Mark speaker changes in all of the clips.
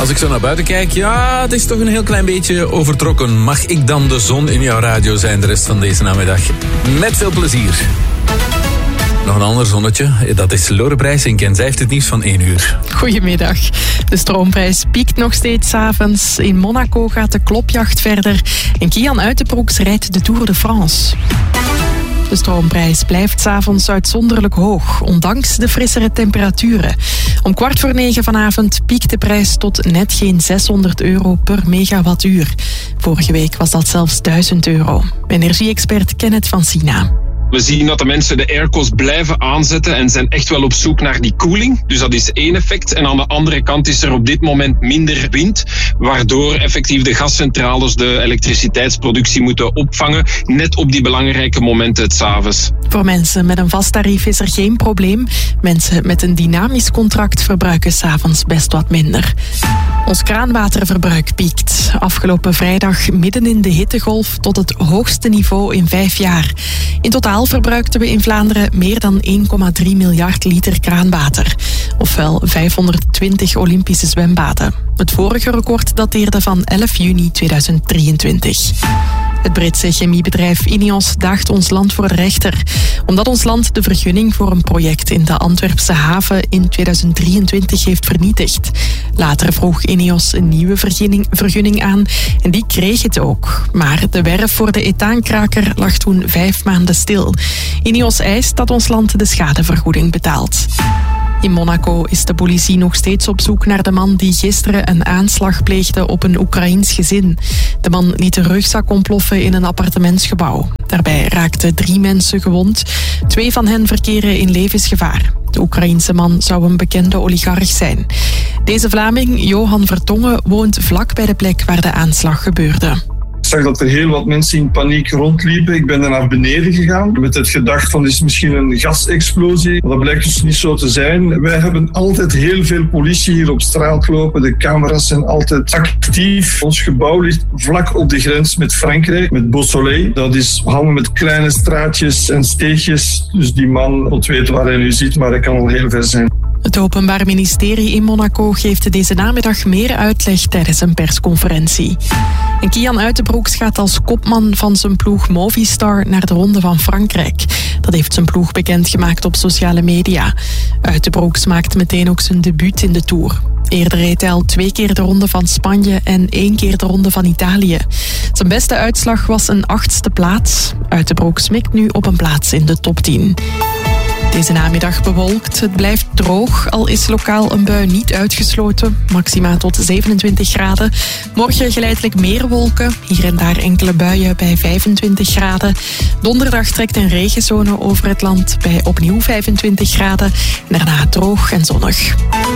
Speaker 1: Als ik zo naar buiten kijk, ja, het is toch een heel klein beetje overtrokken. Mag ik dan de zon in jouw radio zijn de rest van deze namiddag? Met veel plezier. Nog een ander zonnetje, dat is Lore Breisink en zij heeft het nieuws van 1 uur.
Speaker 2: Goedemiddag. De stroomprijs piekt nog steeds 's avonds. In Monaco gaat de klopjacht verder. En Kian Uitenbroeks rijdt de Tour de France. De stroomprijs blijft 's avonds uitzonderlijk hoog, ondanks de frissere temperaturen. Om 8:45 vanavond piekt de prijs tot net geen €600 per megawattuur. Vorige week was dat zelfs €1000. Energie-expert Kenneth van Sina.
Speaker 3: We zien dat de mensen de airco's blijven aanzetten en zijn echt wel op zoek naar die koeling. Dus dat is één effect. En aan de andere kant is er op dit moment minder wind, waardoor effectief de gascentrales de elektriciteitsproductie moeten opvangen, net op die belangrijke momenten 's avonds.
Speaker 2: Voor mensen met een vast tarief is er geen probleem. Mensen met een dynamisch contract verbruiken 's avonds best wat minder. Ons kraanwaterverbruik piekt. Afgelopen vrijdag midden in de hittegolf tot het hoogste niveau in 5 jaar. In totaal verbruikten we in Vlaanderen meer dan 1,3 miljard liter kraanwater. Ofwel 520 Olympische zwembaden. Het vorige record dateerde van 11 juni 2023. Het Britse chemiebedrijf Ineos daagt ons land voor de rechter. Omdat ons land de vergunning voor een project in de Antwerpse haven in 2023 heeft vernietigd. Later vroeg Ineos een nieuwe vergunning aan en die kreeg het ook. Maar de werf voor de ethaankraker lag toen 5 maanden stil. Ineos eist dat ons land de schadevergoeding betaalt. In Monaco is de politie nog steeds op zoek naar de man die gisteren een aanslag pleegde op een Oekraïens gezin. De man liet een rugzak ontploffen in een appartementsgebouw. Daarbij raakten 3 mensen gewond. 2 van hen verkeren in levensgevaar. De Oekraïense man zou een bekende oligarch zijn. Deze Vlaming, Johan Vertongen, woont vlak bij de plek waar de aanslag gebeurde.
Speaker 4: Ik zag dat er heel wat mensen in paniek rondliepen. Ik ben er naar beneden gegaan met het gedacht van is misschien een gasexplosie. Maar dat blijkt dus niet zo te zijn. Wij hebben altijd heel veel politie hier op straat lopen. De camera's zijn altijd actief. Ons gebouw ligt vlak op de grens met Frankrijk, met Beausoleil. Dat is hangen met kleine straatjes en steegjes. Dus die man moet weten waar hij nu zit, maar hij kan al heel ver zijn.
Speaker 2: Het Openbaar Ministerie in Monaco geeft deze namiddag meer uitleg tijdens een persconferentie. En Kian Uitenbroeks gaat als kopman van zijn ploeg Movistar naar de Ronde van Frankrijk. Dat heeft zijn ploeg bekendgemaakt op sociale media. Uitenbroeks maakt meteen ook zijn debuut in de Tour. Eerder reed hij al 2 keer de Ronde van Spanje en 1 keer de Ronde van Italië. Zijn beste uitslag was een 8e plaats. Uitenbroeks mikt nu op een plaats in de top 10. Deze namiddag bewolkt. Het blijft droog, al is lokaal een bui niet uitgesloten. Maxima tot 27 graden. Morgen geleidelijk meer wolken. Hier en daar enkele buien bij 25 graden. Donderdag trekt een regenzone over het land bij opnieuw 25 graden. En daarna droog en zonnig.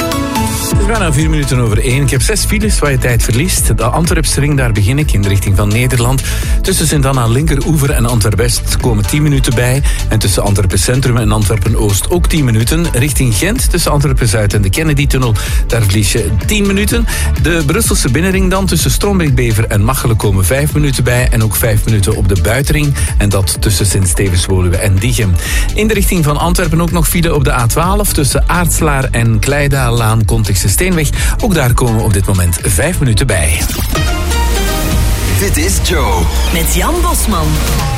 Speaker 1: Het is bijna 4 minuten over 1. Ik heb 6 files waar je tijd verliest. De Antwerpse ring, daar begin ik in de richting van Nederland. Tussen Sint-Anna Linkeroever en Antwerp-West komen 10 minuten bij. En tussen Antwerpen Centrum en Antwerpen-Oost ook 10 minuten. Richting Gent, tussen Antwerpen-Zuid en de Kennedy-tunnel, daar verlies je 10 minuten. De Brusselse binnenring dan, tussen Strombeek-Bever en Machelen komen 5 minuten bij. En ook 5 minuten op de buitenring. En dat tussen Sint-Stevens-Woluwe en Diegem. In de richting van Antwerpen ook nog file op de A12 tussen Aartslaar en Kleidalaan, Contexe Steenweg. Ook daar komen op dit moment 5 minuten bij.
Speaker 5: Dit is Joe.
Speaker 6: Met Jan Bosman.